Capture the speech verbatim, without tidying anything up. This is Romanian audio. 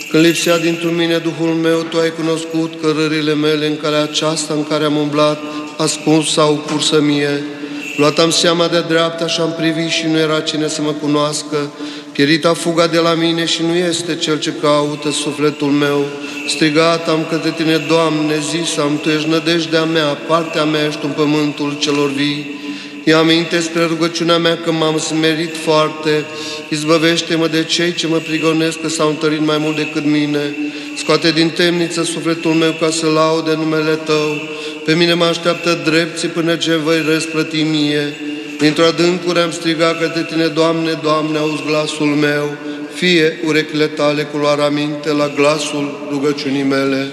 Când lipsea dintr-un mine Duhul meu, Tu ai cunoscut cărările mele în calea aceasta în care am umblat, ascuns sau cursă mie. Luat-am seama de dreapta și am privit și nu era cine să mă cunoască. Pierita fuga de la mine și nu este cel ce caută sufletul meu. Strigat am către Tine, Doamne, zis am, Tu ești nădejdea mea, partea mea ești în pământul celor vii. Ia aminte spre rugăciunea mea că m-am smerit foarte. Izbăvește-mă de cei ce mă prigonesc, că s-au întărit mai mult decât mine. Scoate din temniță sufletul meu ca să laude numele Tău. Pe mine mă așteaptă drepții până ce voi răsplăti mie. Dintr-o adâncure am strigat către Tine, Doamne, Doamne, auzi glasul meu. Fie urechile Tale cu luarea minte la glasul rugăciunii mele.